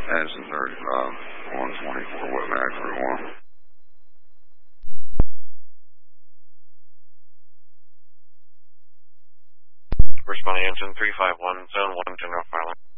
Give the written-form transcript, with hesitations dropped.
Addison 35, 124, Wet Mag 31. Responding engine 351, zone 1, general filing.